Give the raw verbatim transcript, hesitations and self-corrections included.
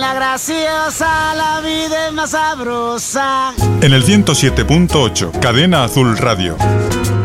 la graciosa, la vida es más sabrosa. En el ciento siete punto ocho, Cadena Azul Radio.